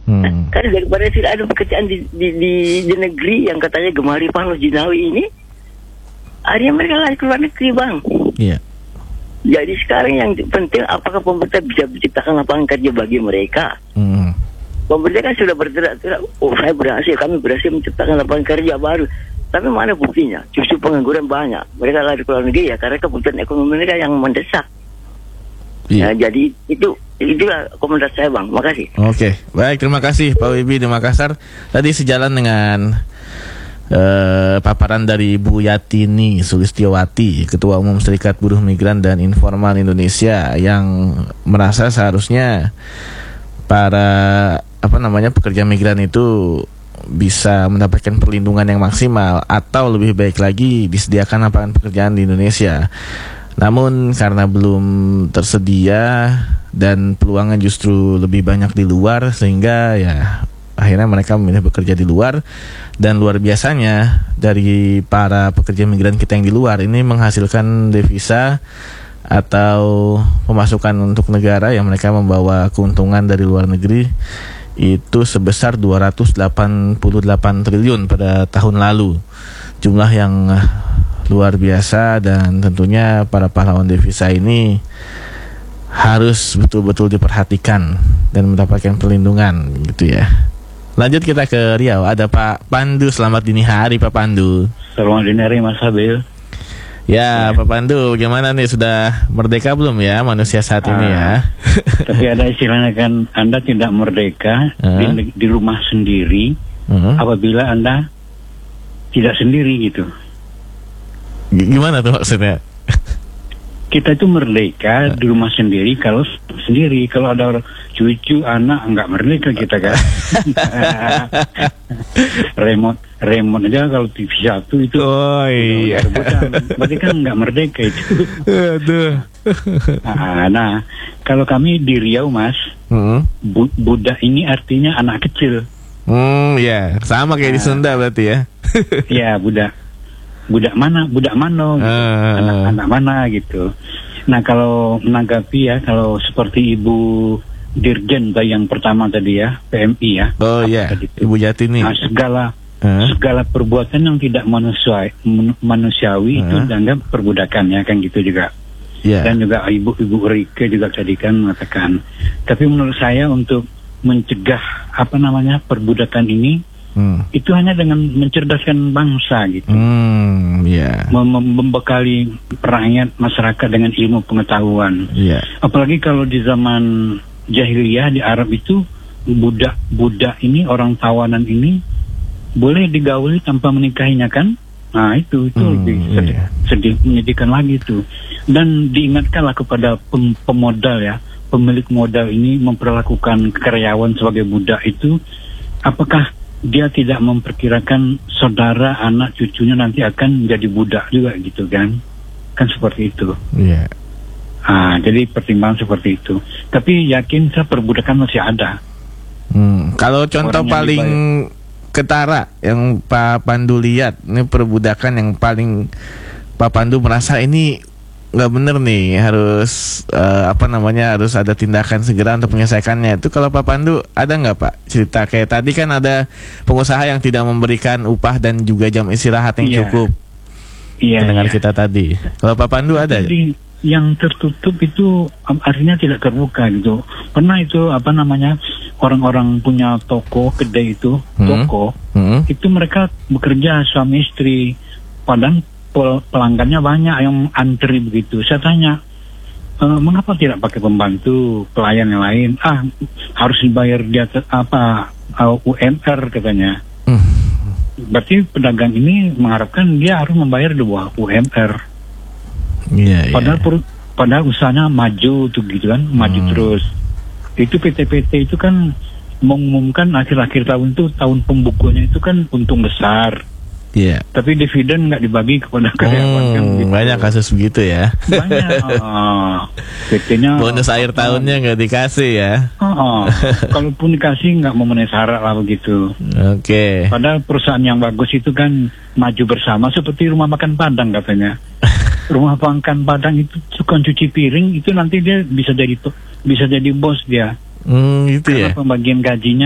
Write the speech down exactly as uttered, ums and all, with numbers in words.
Hmm. Karena daripada tidak ada pekerjaan di, di, di, di negeri yang katanya gemari panos jinawi ini, akhirnya mereka lari ke luar negeri, Bang. Iya. Jadi sekarang yang penting apakah pemerintah bisa menciptakan lapangan kerja bagi mereka. Hmm. Pemerintah kan sudah berteriak-teriak, oh saya berhasil, kami berhasil menciptakan lapangan kerja baru. Tapi mana buktinya? Justru pengangguran banyak. Mereka lari ke luar negeri ya karena kebutuhan ekonomi mereka yang mendesak. Iya. Nah, jadi itu itulah komentar saya, Bang. Makasih. Oke, baik, terima kasih Pak Wibi di Makassar. Tadi sejalan dengan uh, paparan dari Bu Yatini Sulistiowati, Ketua Umum Serikat Buruh Migran dan Informal Indonesia, yang merasa seharusnya para apa namanya pekerja migran itu bisa mendapatkan perlindungan yang maksimal atau lebih baik lagi disediakan lapangan pekerjaan di Indonesia. Namun karena belum tersedia dan peluangnya justru lebih banyak di luar, sehingga ya akhirnya mereka memilih bekerja di luar. Dan luar biasanya dari para pekerja migran kita yang di luar ini menghasilkan devisa atau pemasukan untuk negara yang mereka membawa keuntungan dari luar negeri itu sebesar dua ratus delapan puluh delapan triliun pada tahun lalu. Jumlah yang luar biasa, dan tentunya para pahlawan devisa ini harus betul-betul diperhatikan dan mendapatkan perlindungan gitu ya. Lanjut kita ke Riau, ada Pak Pandu. Selamat dini hari Pak Pandu. Selamat dini hari Mas Habil. Ya, Pak Pandu, gimana nih, sudah merdeka belum ya manusia saat ini ya? Tapi ada istilahnya kan, Anda tidak merdeka uh. di, di rumah sendiri uh. apabila Anda tidak sendiri gitu. G- gimana tuh maksudnya? Kita itu merdeka di rumah sendiri kalau sendiri. Kalau ada orang cucu, anak, nggak merdeka kita kan. remote remote aja kalau T V satu itu. Oh iya. Berarti kan nggak merdeka itu. Aduh. Nah, nah, kalau kami di Riau, Mas, hmm. bu- budak ini artinya anak kecil. Hmm, ya, sama kayak nah, di Sunda berarti ya. Ya, budak. Budak mana, budak mano, gitu. uh. anak, anak mana gitu. Nah, kalau menanggapi ya, kalau seperti Ibu Dirjen yang pertama tadi ya, P M I ya. Oh iya, Ibu Yatini. Nah, segala uh. segala perbuatan yang tidak manusiawi, manusiawi uh. itu dianggap perbudakan ya, kan gitu juga. Yeah. Dan juga Ibu Ibu Rike juga tadi kan mengatakan. Tapi menurut saya untuk mencegah apa namanya perbudakan ini, Hmm. itu hanya dengan mencerdaskan bangsa gitu, hmm, yeah. Mem- membekali rakyat masyarakat dengan ilmu pengetahuan. Yeah. Apalagi kalau di zaman jahiliyah di Arab itu budak-budak ini, orang tawanan ini boleh digauli tanpa menikahinya kan? Nah itu itu hmm, lebih sedih, yeah. sedih menyedihkan lagi itu. Dan diingatkanlah kepada pem- pemodal ya, pemilik modal ini memperlakukan karyawan sebagai budak itu, apakah dia tidak memperkirakan saudara, anak, cucunya nanti akan menjadi budak juga gitu kan? Kan seperti itu. Iya. Yeah. Ah, jadi pertimbangan seperti itu. Tapi yakin saya perbudakan masih ada. Hmm. Kalau contoh orang paling ketara yang Pak Pandu lihat, ini perbudakan yang paling Pak Pandu merasa ini nggak bener nih, harus uh, apa namanya harus ada tindakan segera untuk menyelesaikannya. Itu kalau Pak Pandu ada nggak Pak cerita kayak tadi kan ada pengusaha yang tidak memberikan upah dan juga jam istirahat yang yeah. cukup. Iya. Yeah, dengar yeah. kita tadi. Kalau Pak Pandu ada? Jadi yang tertutup itu artinya tidak terbuka gitu. Pernah itu apa namanya orang-orang punya toko kedai itu hmm. toko hmm. itu mereka bekerja suami istri, padahal pelanggannya banyak yang antri begitu. Saya tanya, e, mengapa tidak pakai pembantu pelayan yang lain? Ah, harus dibayar dia apa uh, U M R katanya. Hmm. Berarti pedagang ini mengharapkan dia harus membayar dua U M R. Yeah, padahal yeah. per, padahal usahanya maju tuh gitu kan, hmm. maju terus. Itu P T P T itu kan mengumumkan akhir-akhir tahun itu tahun pembukuannya itu kan untung besar. Iya. Yeah. Tapi dividen nggak dibagi kepada karyawan hmm, kan gitu. Banyak kasus begitu ya. Banyak. uh, P T-nya bonus akhir tahunnya nggak dikasih ya. Uh, uh, kalaupun dikasih nggak memenuhi syarat lah begitu. Oke. Okay. Padahal perusahaan yang bagus itu kan maju bersama seperti rumah makan Padang katanya. Rumah makan Padang itu tukang cuci piring itu nanti dia bisa jadi bisa jadi bos dia. Hmm, gitu karena ya. Pembagian gajinya